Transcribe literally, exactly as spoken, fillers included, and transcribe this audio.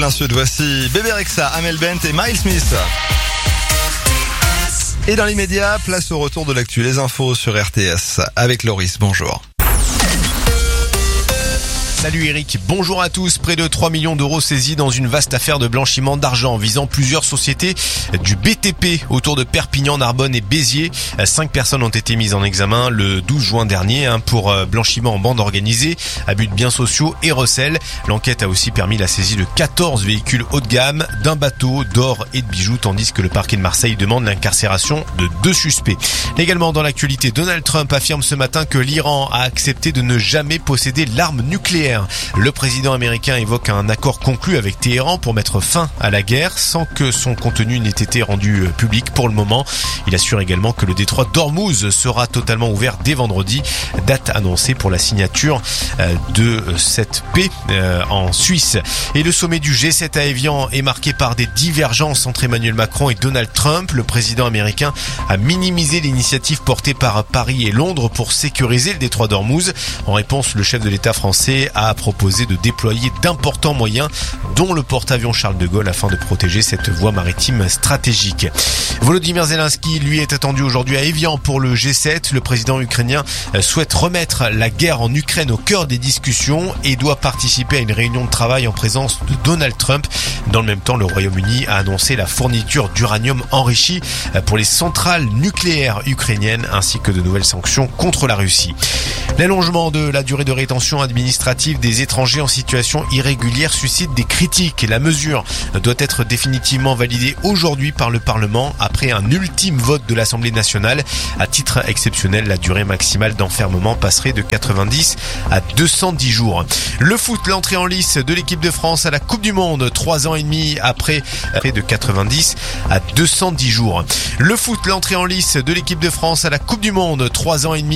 Ensuite, voici Bébé Rexha, Amel Bent et Miles Smith. Et dans l'immédiat, place au retour de l'actu. Les infos sur R T S avec Loris. Bonjour. Salut Eric, bonjour à tous. Près de trois millions d'euros saisis dans une vaste affaire de blanchiment d'argent visant plusieurs sociétés du B T P autour de Perpignan, Narbonne et Béziers. Cinq personnes ont été mises en examen le douze juin dernier pour blanchiment en bande organisée, abus de biens sociaux et recel. L'enquête a aussi permis la saisie de quatorze véhicules haut de gamme, d'un bateau, d'or et de bijoux, tandis que le parquet de Marseille demande l'incarcération de deux suspects. Également dans l'actualité, Donald Trump affirme ce matin que l'Iran a accepté de ne jamais posséder l'arme nucléaire. Le président américain évoque un accord conclu avec Téhéran pour mettre fin à la guerre sans que son contenu n'ait été rendu public pour le moment. Il assure également que le détroit d'Ormuz sera totalement ouvert dès vendredi, date annoncée pour la signature de cette paix en Suisse. Et le sommet du G sept à Évian est marqué par des divergences entre Emmanuel Macron et Donald Trump. Le président américain a minimisé l'initiative portée par Paris et Londres pour sécuriser le détroit d'Ormuz. En réponse, le chef de l'État français a a proposé de déployer d'importants moyens, dont le porte-avions Charles de Gaulle, afin de protéger cette voie maritime stratégique. Volodymyr Zelensky, lui, est attendu aujourd'hui à Évian pour le G sept. Le président ukrainien souhaite remettre la guerre en Ukraine au cœur des discussions et doit participer à une réunion de travail en présence de Donald Trump. Dans le même temps, le Royaume-Uni a annoncé la fourniture d'uranium enrichi pour les centrales nucléaires ukrainiennes ainsi que de nouvelles sanctions contre la Russie. L'allongement de la durée de rétention administrative des étrangers en situation irrégulière suscite des critiques. La mesure doit être définitivement validée aujourd'hui par le Parlement après un ultime vote de l'Assemblée nationale. À titre exceptionnel, la durée maximale d'enfermement passerait de quatre-vingt-dix à deux cent dix jours. Le foot, l'entrée en lice de l'équipe de France à la Coupe du Monde, trois ans et demi après, après de quatre-vingt-dix à deux cent dix jours. Le foot, l'entrée en lice de l'équipe de France à la Coupe du Monde, trois ans et demi